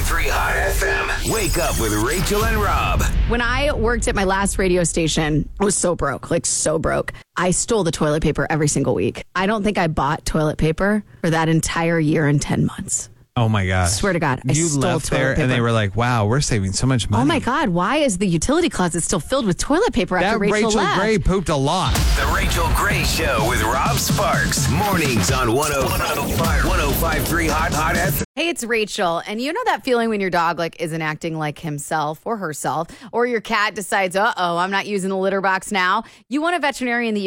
105.3 Hot FM. Wake up with Rachel and Rob. When I worked at my last radio station, I was so broke, so broke. I stole the toilet paper every single week. I don't think I bought toilet paper for that entire year and 10 months. Oh, my gosh. Swear to God, I you stole left toilet there paper. and they were like, wow, we're saving so much money. Oh, my God. Why is the utility closet still filled with toilet paper after That Rachel left? Gray pooped a lot. The Rachel Gray Show with Rob Sparks. Mornings on 105.3 Hot FM. Hey, it's Rachel. And you know that feeling when your dog isn't acting like himself or herself, or your cat decides, I'm not using the litter box now. You want a veterinarian that you